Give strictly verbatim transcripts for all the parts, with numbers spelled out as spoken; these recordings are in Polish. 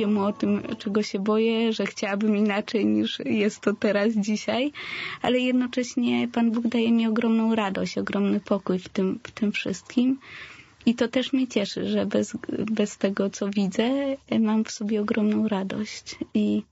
mówię mu o tym, czego się boję, że chciałabym inaczej niż jest to teraz dzisiaj, ale jednocześnie Pan Bóg daje mi ogromną radość, ogromny pokój w tym, w tym wszystkim. I to też mnie cieszy, że bez, bez tego, co widzę, mam w sobie ogromną radość. I,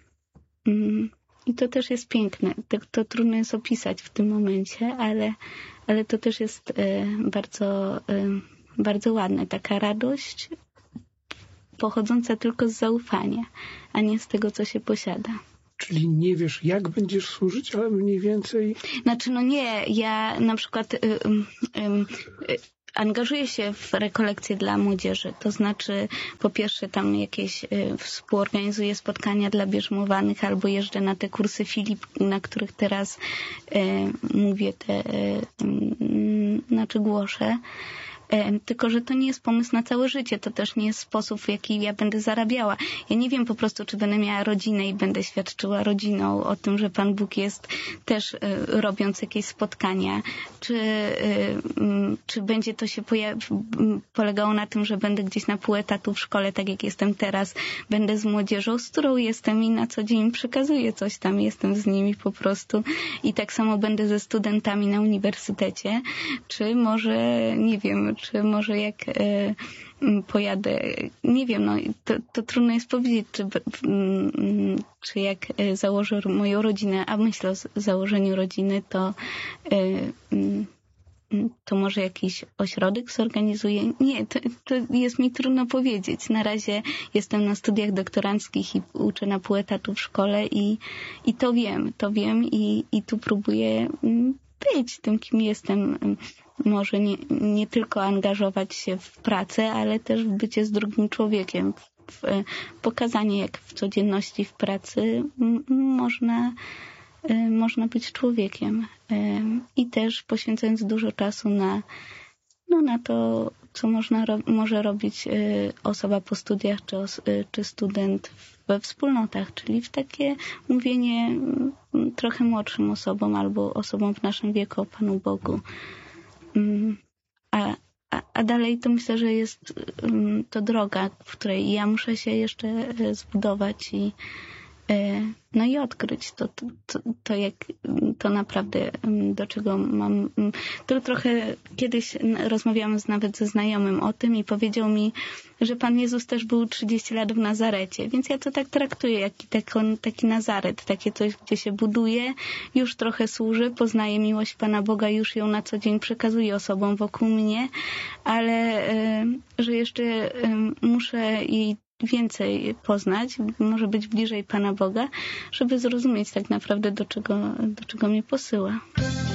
mm, i to też jest piękne. To, to trudno jest opisać w tym momencie, ale, ale to też jest e, bardzo, e, bardzo ładne. Taka radość pochodząca tylko z zaufania, a nie z tego, co się posiada. Czyli nie wiesz, jak będziesz służyć, ale mniej więcej... Znaczy, no nie, ja na przykład... Y, y, y, Angażuję się w rekolekcje dla młodzieży, to znaczy po pierwsze tam jakieś y, współorganizuję spotkania dla bierzmowanych albo jeżdżę na te kursy Filip, na których teraz y, mówię, te, y, y, znaczy głoszę. Tylko że to nie jest pomysł na całe życie, to też nie jest sposób, w jaki ja będę zarabiała. Ja nie wiem po prostu, czy będę miała rodzinę i będę świadczyła rodziną o tym, że Pan Bóg jest też y, robiąc jakieś spotkania, czy, y, y, czy będzie to się poja- polegało na tym, że będę gdzieś na pół etatu w szkole, tak jak jestem teraz, będę z młodzieżą, z którą jestem i na co dzień przekazuję coś tam, jestem z nimi po prostu i tak samo będę ze studentami na uniwersytecie, czy może, nie wiem, czy może jak e, pojadę, nie wiem, no to, to trudno jest powiedzieć, czy, czy jak założę moją rodzinę, a myślę o założeniu rodziny, to e, to może jakiś ośrodek zorganizuję? Nie, to, to jest mi trudno powiedzieć. Na razie jestem na studiach doktoranckich i uczę na pół etatu w szkole i, i to wiem, to wiem i, i tu próbuję być tym, kim jestem. Może nie, nie tylko angażować się w pracę, ale też w bycie z drugim człowiekiem. W pokazanie, jak w codzienności w pracy m- można, y, można być człowiekiem. Y, I też poświęcając dużo czasu na, no, na to, co można ro- może robić y, osoba po studiach, czy, os- y, czy student we wspólnotach, czyli w takie mówienie y, trochę młodszym osobom albo osobom w naszym wieku o Panu Bogu. A, a, a dalej to myślę, że jest um, to droga, w której ja muszę się jeszcze e, zbudować i e, no i odkryć to, to, to, to jak to naprawdę do czego mam. To trochę kiedyś rozmawiałam z, nawet ze znajomym o tym i powiedział mi, że Pan Jezus też był trzydzieści lat w Nazarecie, więc ja to tak traktuję, jak taki, taki Nazaret, takie coś, gdzie się buduje, już trochę służy, poznaję miłość Pana Boga, już ją na co dzień przekazuję osobom wokół mnie, ale że jeszcze muszę jej więcej poznać, może być bliżej Pana Boga, żeby zrozumieć tak naprawdę, do czego, do czego mnie posyła.